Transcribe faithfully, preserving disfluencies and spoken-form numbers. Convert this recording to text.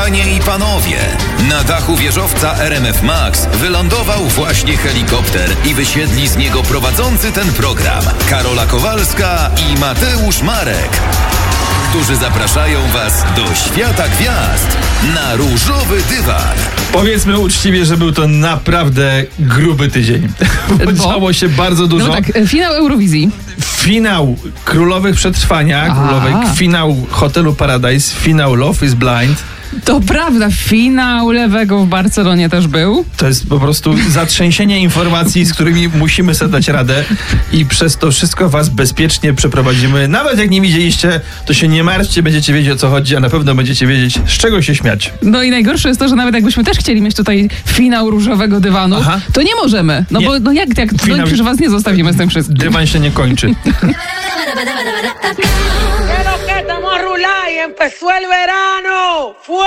Panie i panowie, na dachu wieżowca R M F Max wylądował właśnie helikopter i wysiedli z niego prowadzący ten program Karola Kowalska i Mateusz Marek, którzy zapraszają Was do świata gwiazd na różowy dywan. Powiedzmy uczciwie, że był to naprawdę gruby tydzień. Bo działo się bardzo dużo. No tak, finał Eurowizji. Finał Królowych Przetrwania, Aha. Królowej, finał Hotelu Paradise, finał Love is Blind. To prawda, finał Lewego w Barcelonie też był. To jest po prostu zatrzęsienie informacji, z którymi musimy sobie dać radę i przez to wszystko was bezpiecznie przeprowadzimy. Nawet jak nie widzieliście, to się nie martwcie, będziecie wiedzieć, o co chodzi, a na pewno będziecie wiedzieć, z czego się śmiać. No i najgorsze jest to, że nawet jakbyśmy też chcieli mieć tutaj finał różowego dywanu, Aha. to nie możemy. No Nie. bo no jak, jak Finał... no, przecież was nie zostawimy z tym wszystkim. Dywan się nie kończy. Quiero que estamos a rular y empezó el verano.